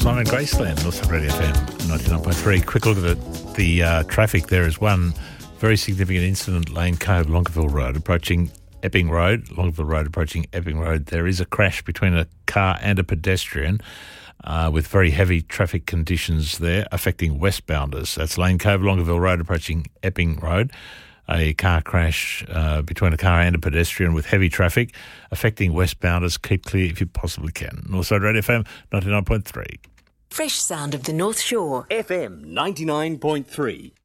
Simon Graceland, North Radio FM 99.3. Quick look at the traffic. There is one very significant incident, Lane Cove, Longueville Road, approaching Epping Road. Longueville Road approaching Epping Road. There is a crash between a car and a pedestrian with very heavy traffic conditions there affecting westbounders. That's Lane Cove, Longueville Road approaching Epping Road. A car crash between a car and a pedestrian with heavy traffic affecting westbounders. Keep clear if you possibly can. Northside Radio FM 99.3. Fresh sound of the North Shore. FM 99.3.